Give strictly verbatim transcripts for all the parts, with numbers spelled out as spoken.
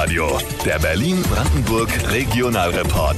Radio, der Berlin-Brandenburg-Regionalreport.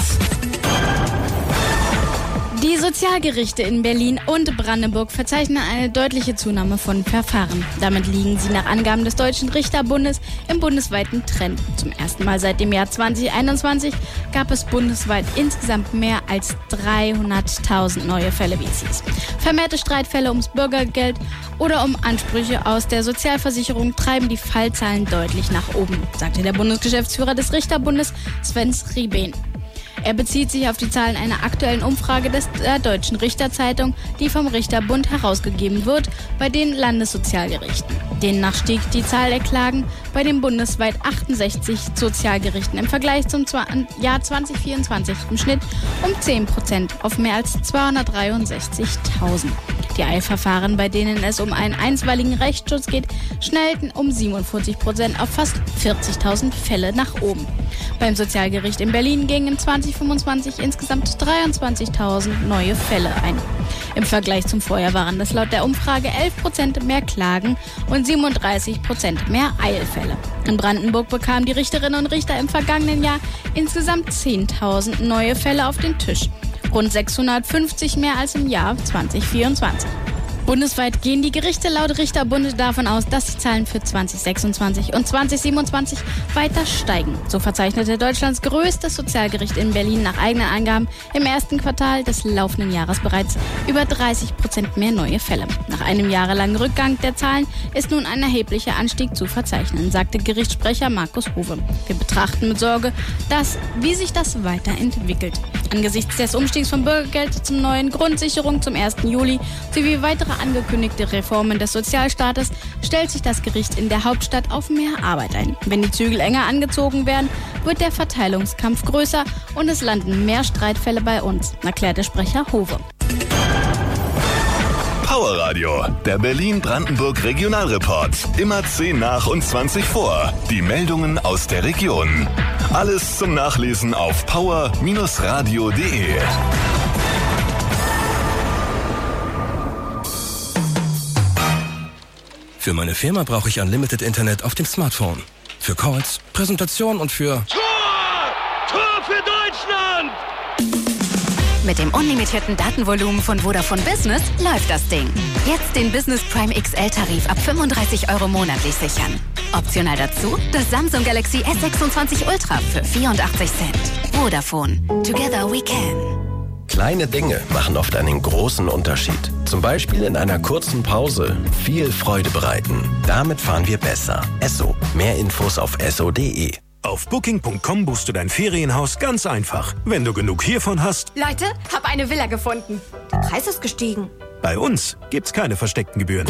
Die Sozialgerichte in Berlin und Brandenburg verzeichnen eine deutliche Zunahme von Verfahren. Damit liegen sie nach Angaben des Deutschen Richterbundes im bundesweiten Trend. Zum ersten Mal seit dem Jahr zwanzig einundzwanzig gab es bundesweit insgesamt mehr als dreihunderttausend neue Fälle, wie es hieß. Vermehrte Streitfälle ums Bürgergeld oder um Ansprüche aus der Sozialversicherung treiben die Fallzahlen deutlich nach oben, sagte der Bundesgeschäftsführer des Richterbundes Sven Srieben. Er bezieht sich auf die Zahlen einer aktuellen Umfrage des, der Deutschen Richterzeitung, die vom Richterbund herausgegeben wird, bei den Landessozialgerichten. Demnach stieg die Zahl der Klagen bei den bundesweit achtundsechzig Sozialgerichten im Vergleich zum Jahr zwanzig vierundzwanzig im Schnitt um zehn Prozent auf mehr als zweihundertdreiundsechzigtausend. Die Eilverfahren, bei denen es um einen einstweiligen Rechtsschutz geht, schnellten um siebenundvierzig Prozent auf fast vierzigtausend Fälle nach oben. Beim Sozialgericht in Berlin gingen zwanzig fünfundzwanzig insgesamt dreiundzwanzigtausend neue Fälle ein. Im Vergleich zum Vorjahr waren das laut der Umfrage elf Prozent mehr Klagen und siebenunddreißig Prozent mehr Eilfälle. In Brandenburg bekamen die Richterinnen und Richter im vergangenen Jahr insgesamt zehntausend neue Fälle auf den Tisch. Rund sechshundertfünfzig mehr als im Jahr zwanzig vierundzwanzig. Bundesweit gehen die Gerichte laut Richterbund davon aus, dass die Zahlen für zwanzig sechsundzwanzig und zwanzig siebenundzwanzig weiter steigen. So verzeichnete Deutschlands größtes Sozialgericht in Berlin nach eigenen Angaben im ersten Quartal des laufenden Jahres bereits über dreißig Prozent mehr neue Fälle. Nach einem jahrelangen Rückgang der Zahlen ist nun ein erheblicher Anstieg zu verzeichnen, sagte Gerichtssprecher Markus Howe. Wir betrachten mit Sorge, dass, wie sich das weiterentwickelt. Angesichts des Umstiegs vom Bürgergeld zum neuen Grundsicherung zum ersten Juli sowie weitere angekündigte Reformen des Sozialstaates stellt sich das Gericht in der Hauptstadt auf mehr Arbeit ein. Wenn die Zügel enger angezogen werden, wird der Verteilungskampf größer und es landen mehr Streitfälle bei uns, erklärte Sprecher Howe. Power Radio, der Berlin-Brandenburg-Regionalreport. Immer zehn nach und zwanzig vor. Die Meldungen aus der Region. Alles zum Nachlesen auf power radio punkt de. Für meine Firma brauche ich Unlimited Internet auf dem Smartphone. Für Calls, Präsentationen und für... Tor! Tor für Deutschland! Mit dem unlimitierten Datenvolumen von Vodafone Business läuft das Ding. Jetzt den Business Prime X L-Tarif ab fünfunddreißig Euro monatlich sichern. Optional dazu das Samsung Galaxy S sechsundzwanzig Ultra für vierundachtzig Cent. Vodafone. Together we can. Kleine Dinge machen oft einen großen Unterschied. Zum Beispiel in einer kurzen Pause viel Freude bereiten. Damit fahren wir besser. Esso. Mehr Infos auf esso punkt de. Auf booking punkt com buchst du dein Ferienhaus ganz einfach. Wenn du genug hiervon hast... Leute, hab eine Villa gefunden. Der Preis ist gestiegen. Bei uns gibt's keine versteckten Gebühren.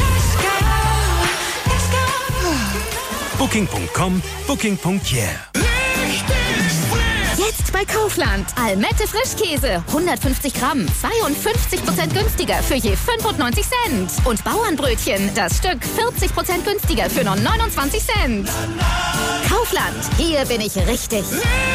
booking punkt com, booking punkt yeah. Jetzt bei Kaufland. Almette Frischkäse. hundertfünfzig Gramm. zweiundfünfzig Prozent günstiger für je fünfundneunzig Cent. Und Bauernbrötchen. Das Stück vierzig Prozent günstiger für nur neunundzwanzig Cent. Kaufland. Hier bin ich richtig.